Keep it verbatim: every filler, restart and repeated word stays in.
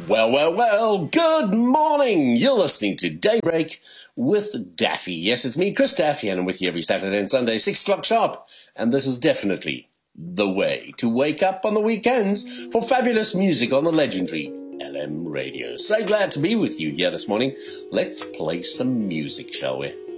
Well, well, well, good morning. You're listening to Daybreak with Daffy. Yes, it's me, Chris Daffy, and I'm with you every Saturday and Sunday, six o'clock sharp. And this is definitely the way to wake up on the weekends for fabulous music on the legendary L M Radio. So glad to be with you here this morning. Let's play some music, shall we?